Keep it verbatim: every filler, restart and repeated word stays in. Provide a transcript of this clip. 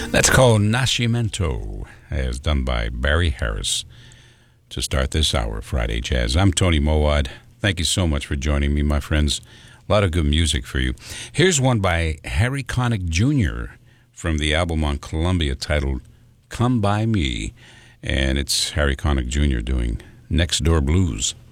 That's called Nascimento, as done by Barry Harris to start this hour of Friday Jazz. I'm Tony Mowad. Thank you so much for joining me, my friends. A lot of good music for you. Here's one by Harry Connick Junior from the album on Columbia titled Come By Me, and it's Harry Connick Junior doing Next Door Blues.